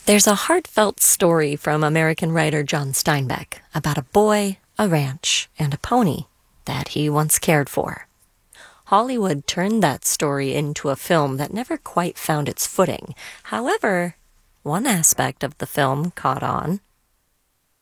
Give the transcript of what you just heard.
There's a heartfelt story from American writer John Steinbeck about a boy, a ranch, and a pony that he once cared for. Hollywood turned that story into a film that never quite found its footing. However, one aspect of the film caught on.